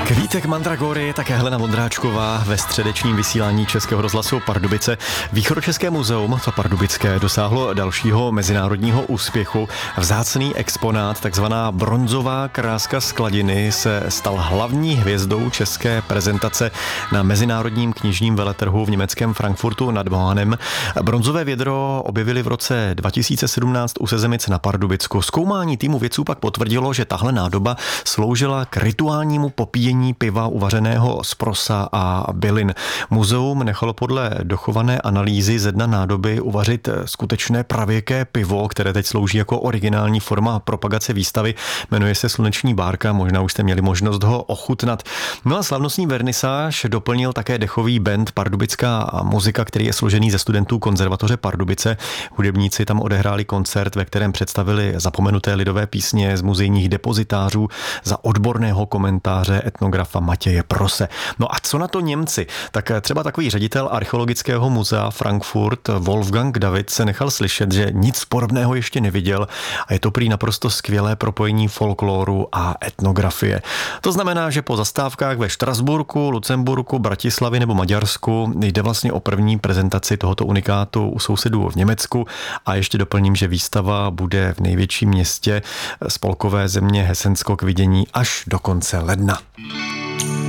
Kvítek Mandragory, také Helena Vondráčková ve středečním vysílání Českého rozhlasu Pardubice. Východočeské muzeum, to pardubické, dosáhlo dalšího mezinárodního úspěchu. Vzácný exponát, takzvaná bronzová kráska skladiny, se stal hlavní hvězdou české prezentace na mezinárodním knižním veletrhu v německém Frankfurtu nad Mohanem. Bronzové vědro objevili v roce 2017 u Sezemic na Pardubicku. Zkoumání týmu vědců pak potvrdilo, že tahle nádoba sloužila k rituálnímu popíjení piva uvařeného z prosa a bylin. Muzeum nechalo podle dochované analýzy ze dna nádoby uvařit skutečné pravěké pivo, které teď slouží jako originální forma propagace výstavy. Jmenuje se Sluneční bárka, možná už jste měli možnost ho ochutnat. No a slavnostní vernisáž doplnil také dechový band Pardubická muzika, který je složený ze studentů konzervatoře Pardubice. Hudebníci tam odehráli koncert, ve kterém představili zapomenuté lidové písně z muzejních depozitářů za odborného komentáře etnografa Matěje Prose. No a co na to Němci? Tak třeba takový ředitel archeologického muzea Frankfurt Wolfgang David se nechal slyšet, že nic podobného ještě neviděl a je to prý naprosto skvělé propojení folkloru a etnografie. To znamená, že po zastávkách ve Štrasburku, Lucemburku, Bratislavě nebo Maďarsku jde vlastně o první prezentaci tohoto unikátu u sousedů v Německu a ještě doplním, že výstava bude v největším městě spolkové země Hesensko k vidění až do konce ledna.